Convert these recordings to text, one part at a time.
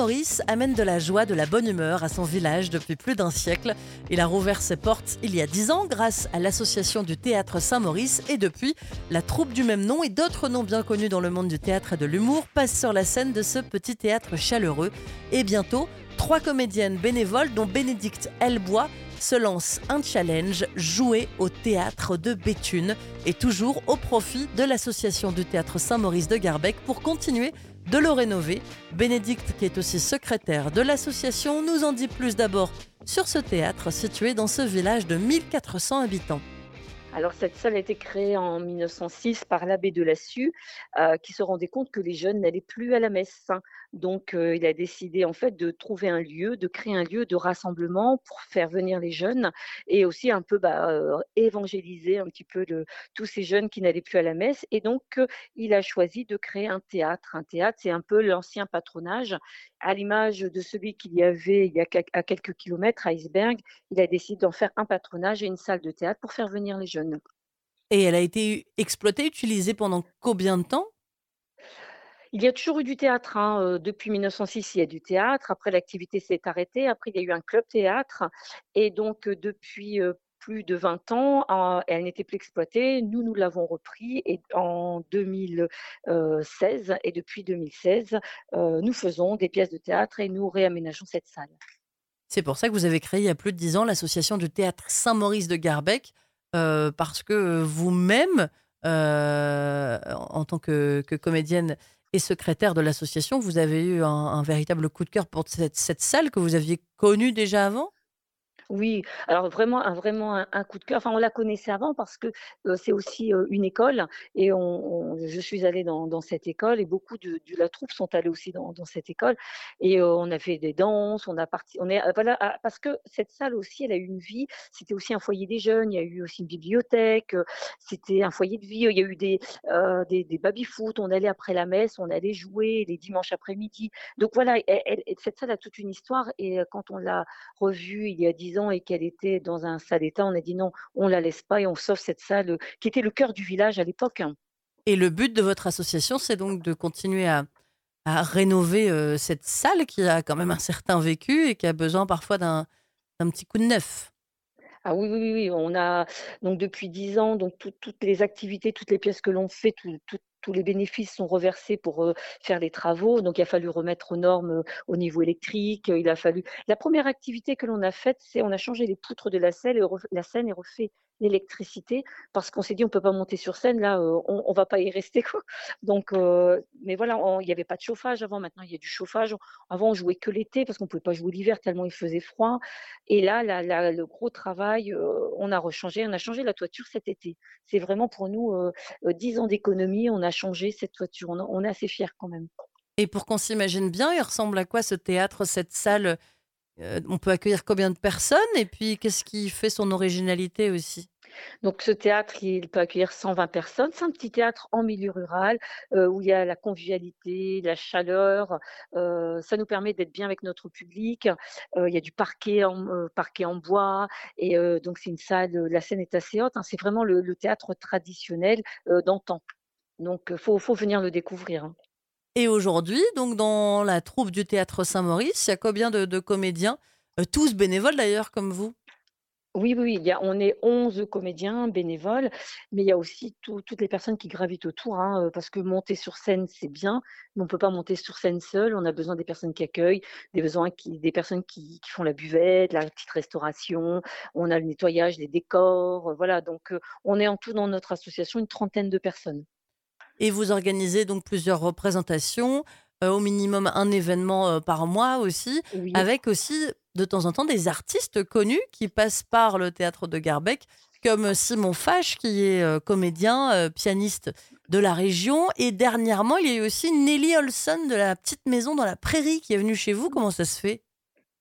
Saint-Maurice amène de la joie, de la bonne humeur à son village depuis plus d'un siècle. Il a rouvert ses portes il y a 10 ans grâce à l'association du théâtre Saint-Maurice et depuis, la troupe du même nom et d'autres noms bien connus dans le monde du théâtre et de l'humour passent sur la scène de ce petit théâtre chaleureux. Et bientôt, 3 comédiennes bénévoles dont Bénédicte Elbois se lance un challenge jouer au théâtre de Béthune et toujours au profit de l'association du théâtre Saint-Maurice de Garbec pour continuer de le rénover. Bénédicte, qui est aussi secrétaire de l'association, nous en dit plus d'abord sur ce théâtre situé dans ce village de 1400 habitants. Alors cette salle a été créée en 1906 par l'abbé de Lassus, qui se rendait compte que les jeunes n'allaient plus à la messe, hein. Donc il a décidé en fait de trouver un lieu, de créer un lieu de rassemblement pour faire venir les jeunes et aussi un peu, évangéliser un petit peu tous ces jeunes qui n'allaient plus à la messe et donc il a choisi de créer un théâtre. Un théâtre, c'est un peu l'ancien patronage, à l'image de celui qu'il y avait il y a à quelques kilomètres à Iceberg. Il a décidé d'en faire un patronage et une salle de théâtre pour faire venir les jeunes. Et elle a été exploitée, utilisée pendant combien de temps? Il y a toujours eu du théâtre, hein, depuis 1906, il y a du théâtre. Après l'activité s'est arrêtée. Après, il y a eu un club théâtre et donc depuis, plus de 20 ans, elle n'était plus exploitée. Nous l'avons repris et en 2016 et depuis 2016, nous faisons des pièces de théâtre et nous réaménageons cette salle. C'est pour ça que vous avez créé il y a plus de 10 ans l'association du théâtre Saint-Maurice de Garbec, parce que vous-même, en tant que comédienne et secrétaire de l'association, vous avez eu un véritable coup de cœur pour cette salle que vous aviez connue déjà avant? Oui, alors vraiment un coup de cœur. Enfin, on la connaissait avant parce que, c'est aussi, une école et je suis allée dans cette école et beaucoup de la troupe sont allés aussi dans cette école et on a fait des danses, on est voilà, parce que cette salle aussi, elle a eu une vie. C'était aussi un foyer des jeunes, il y a eu aussi une bibliothèque, c'était un foyer de vie. Il y a eu des baby-foot, on allait après la messe, on allait jouer les dimanches après-midi. Donc voilà, cette salle a toute une histoire et quand on l'a revue il y a 10 ans et qu'elle était dans un sale état, on a dit: «Non, on la laisse pas et on sauve cette salle», qui était le cœur du village à l'époque, hein. Et le but de votre association, c'est donc de continuer à rénover, cette salle qui a quand même un certain vécu et qui a besoin parfois d'un petit coup de neuf? Ah oui, oui, oui, oui, on a donc depuis 10 ans, donc toutes les activités, toutes les pièces que l'on fait, tous les bénéfices sont reversés pour, faire les travaux. Donc il a fallu remettre aux normes, au niveau électrique, il a fallu la première activité que l'on a faite, c'est on a changé les poutres de la scène et refait l'électricité parce qu'on s'est dit: «On peut pas monter sur scène là, on va pas y rester quoi». Donc mais voilà, il y avait pas de chauffage avant, maintenant il y a du chauffage. Avant on jouait que l'été parce qu'on pouvait pas jouer l'hiver tellement il faisait froid. Et là, le gros travail, on a changé la toiture cet été. C'est vraiment pour nous, 10 ans d'économie, on a changé cette toiture. On est assez fiers quand même. Et pour qu'on s'imagine bien, il ressemble à quoi ce théâtre, cette salle? On peut accueillir combien de personnes? Et puis qu'est-ce qui fait son originalité aussi? Donc ce théâtre, il peut accueillir 120 personnes. C'est un petit théâtre en milieu rural, où il y a la convivialité, la chaleur, ça nous permet d'être bien avec notre public. Il y a du parquet en bois et donc c'est une salle, la scène est assez haute, hein. C'est vraiment le théâtre traditionnel, d'antan. Donc faut venir le découvrir, hein. Et aujourd'hui, donc dans la troupe du théâtre Saint-Maurice, il y a combien de comédiens? Tous bénévoles d'ailleurs comme vous? Oui, oui, oui, on est 11 comédiens bénévoles, mais il y a aussi toutes les personnes qui gravitent autour, hein, parce que monter sur scène, c'est bien, mais on ne peut pas monter sur scène seul. On a besoin des personnes qui accueillent, des personnes qui font la buvette, la petite restauration. On a le nettoyage des décors, voilà, donc on est en tout dans notre association une trentaine de personnes. Et vous organisez donc plusieurs représentations, au minimum un événement, par mois aussi, Oui. avec aussi de temps en temps des artistes connus qui passent par le théâtre de Garbec, comme Simon Fache qui est, comédien, pianiste de la région et dernièrement, il y a eu aussi Nelly Olson de la Petite Maison dans la Prairie qui est venue chez vous. Comment ça se fait?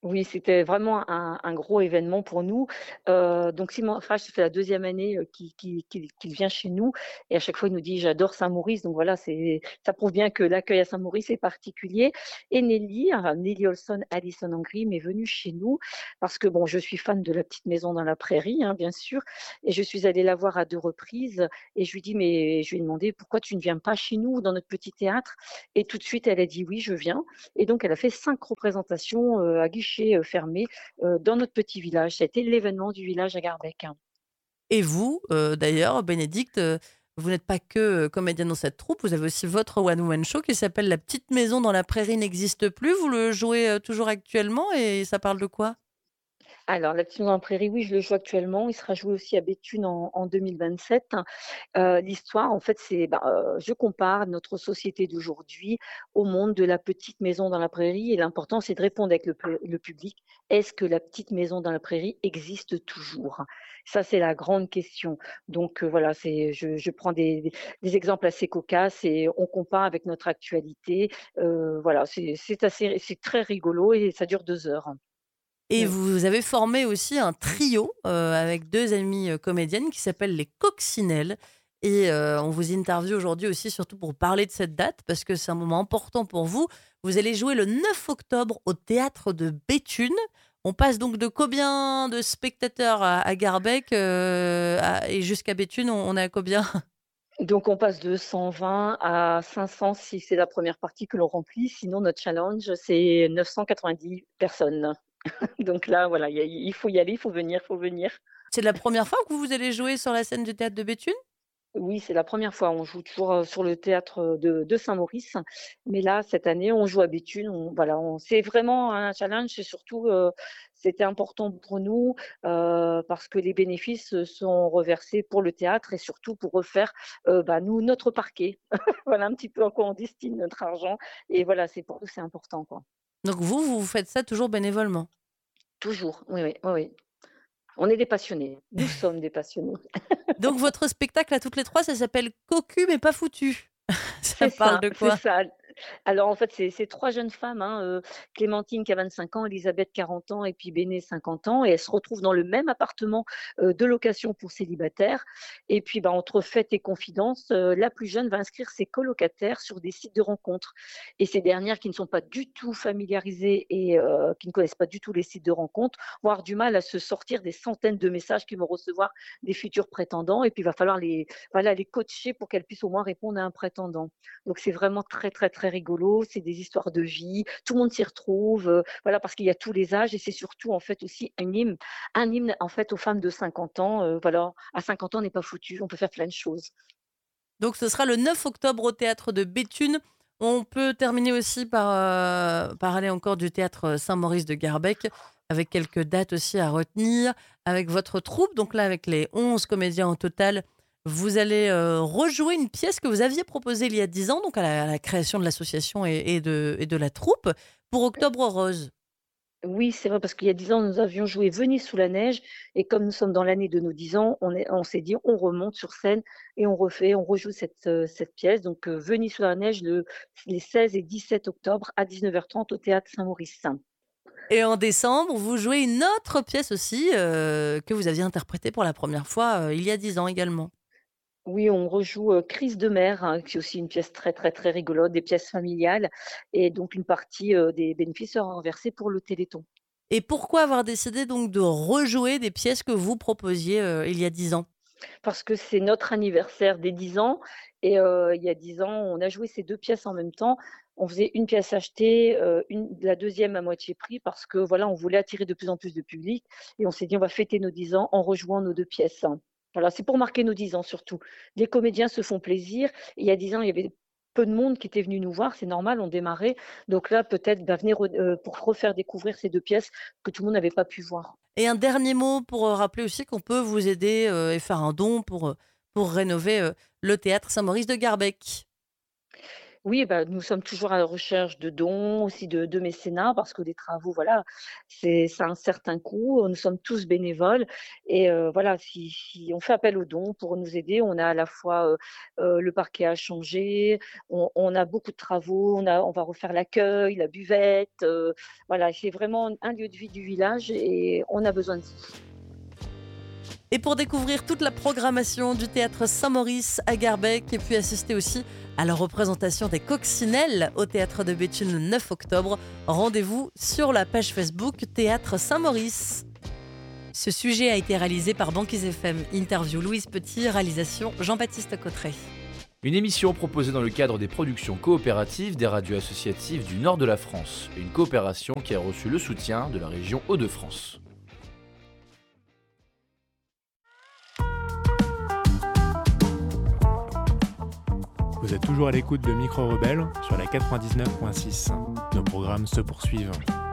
Oui, c'était vraiment un gros événement pour nous. Donc Simon Fash, ça fait la deuxième année, qu'il vient chez nous et à chaque fois, il nous dit: «J'adore Saint-Maurice», donc voilà, ça prouve bien que l'accueil à Saint-Maurice est particulier et Nelly Olson Allison Angrim est venue chez nous parce que bon, je suis fan de La Petite Maison dans la Prairie, hein, bien sûr et je suis allée la voir à 2 reprises et je lui ai demandé: «Pourquoi tu ne viens pas chez nous, dans notre petit théâtre?» et tout de suite, elle a dit: «Oui, je viens». Et donc elle a fait 5 représentations, à guichet, fermé, dans notre petit village. Ça a été l'événement du village à Garbecque. Et vous, d'ailleurs, Bénédicte, vous n'êtes pas que, comédienne dans cette troupe, vous avez aussi votre one woman show qui s'appelle La Petite Maison dans la Prairie n'existe plus. Vous le jouez, toujours actuellement et ça parle de quoi? Alors «L'accident dans la prairie», oui, je le joue actuellement. Il sera joué aussi à Béthune en 2027. L'histoire, en fait, je compare notre société d'aujourd'hui au monde de la petite maison dans la prairie et l'important, c'est de répondre avec le public. Est-ce que la petite maison dans la prairie existe toujours? Ça, c'est la grande question. Donc voilà, je prends des exemples assez cocasses et on compare avec notre actualité. Voilà, c'est très rigolo et ça dure 2 heures. Et Mmh. vous avez formé aussi un trio, avec 2 amies, comédiennes qui s'appellent les Coccinelles et on vous interviewe aujourd'hui aussi surtout pour parler de cette date parce que c'est un moment important pour vous. Vous allez jouer le 9 octobre au théâtre de Béthune. On passe donc de combien de spectateurs à Garbecque, et jusqu'à Béthune, on est à combien? Donc on passe de 120 à 500 si c'est la première partie que l'on remplit. Sinon notre challenge, c'est 990 personnes. Donc là, voilà, il faut y aller, il faut venir, il faut venir. C'est la première fois que vous allez jouer sur la scène du théâtre de Béthune? Oui, c'est la première fois. On joue toujours, sur le théâtre, de Saint-Maurice. Mais là, cette année, on joue à Béthune. C'est vraiment un challenge et surtout, c'était important pour nous, parce que les bénéfices, sont reversés pour le théâtre et surtout pour refaire, nous, notre parquet. Voilà un petit peu à quoi on destine notre argent et voilà, c'est pour nous, c'est important, quoi. Donc vous faites ça toujours bénévolement? Toujours, oui, oui, oui, oui. On est des passionnés. Nous sommes des passionnés. Donc votre spectacle à toutes les 3, ça s'appelle «Cocu mais pas foutu». Ça parle de C'est quoi? ça. Alors en fait, c'est 3 jeunes femmes, hein, Clémentine qui a 25 ans, Elisabeth 40 ans et puis Béné 50 ans et elles se retrouvent dans le même appartement, de location pour célibataires et puis, entre fêtes et confidences, la plus jeune va inscrire ses colocataires sur des sites de rencontres et ces dernières qui ne sont pas du tout familiarisées et qui ne connaissent pas du tout les sites de rencontres, vont avoir du mal à se sortir des centaines de messages qu'ils vont recevoir des futurs prétendants et puis il va falloir les coacher pour qu'elles puissent au moins répondre à un prétendant. Donc c'est vraiment très, très, très rigolo. C'est des histoires de vie. Tout le monde s'y retrouve, voilà, parce qu'il y a tous les âges et c'est surtout, en fait, aussi un hymne, en fait, aux femmes de 50 ans, voilà. À 50 ans, on n'est pas foutu, on peut faire plein de choses. Donc ce sera le 9 octobre au théâtre de Béthune. On peut terminer aussi par aller encore du théâtre Saint-Maurice de Garbecque avec quelques dates aussi à retenir, avec votre troupe. Donc là, avec les 11 comédiens au total, vous allez, rejouer une pièce que vous aviez proposée il y a 10 ans, donc à la création de l'association et de la troupe, pour Octobre Rose. Oui, c'est vrai parce qu'il y a 10 ans, nous avions joué Venise sous la neige et comme nous sommes dans l'année de nos 10 ans, on s'est dit: «On remonte sur scène et on rejoue cette pièce», donc Venise sous la neige les 16 et 17 octobre à 19h30 au théâtre Saint-Maurice. Et en décembre, vous jouez une autre pièce aussi, que vous aviez interprétée pour la première fois, il y a 10 ans également. Oui, on rejoue, Crise de mer, hein, qui est aussi une pièce très, très, très rigolote, des pièces familiales et donc une partie, des bénéfices sera reversée pour le Téléthon. Et pourquoi avoir décidé donc de rejouer des pièces que vous proposiez, il y a 10 ans? Parce que c'est notre anniversaire des 10 ans et il y a 10 ans, on a joué ces 2 pièces en même temps. On faisait une pièce achetée, la deuxième à moitié prix parce que voilà, on voulait attirer de plus en plus de public et on s'est dit: «On va fêter nos 10 ans en rejouant nos 2 pièces». Voilà, c'est pour marquer nos 10 ans surtout. Les comédiens se font plaisir. Il y a 10 ans, il y avait peu de monde qui était venu nous voir, c'est normal, on démarrait. Donc là, peut-être, venir pour refaire découvrir ces 2 pièces que tout le monde n'avait pas pu voir. Et un dernier mot pour, rappeler aussi qu'on peut vous aider, et faire un don pour rénover, le théâtre Saint-Maurice de Garbecque. Oui, bah, nous sommes toujours à la recherche de dons, aussi de mécénat, parce que les travaux, voilà, ça a un certain coût. Nous sommes tous bénévoles et voilà, si on fait appel aux dons pour nous aider, on a à la fois, le parquet à changer, on a beaucoup de travaux, on va refaire l'accueil, la buvette, voilà, c'est vraiment un lieu de vie du village et on a besoin de vous. Et pour découvrir toute la programmation du théâtre Saint-Maurice à Garbec et puis assister aussi à la représentation des Coccinelles au théâtre de Béthune le 9 octobre, rendez-vous sur la page Facebook Théâtre Saint-Maurice. Ce sujet a été réalisé par Banquise FM. Interview Louise Petit, réalisation Jean-Baptiste Cotteret. Une émission proposée dans le cadre des productions coopératives des radios associatives du nord de la France. Une coopération qui a reçu le soutien de la région Hauts-de-France. Vous êtes toujours à l'écoute de Micro Rebelle sur la 99.6. Nos programmes se poursuivent.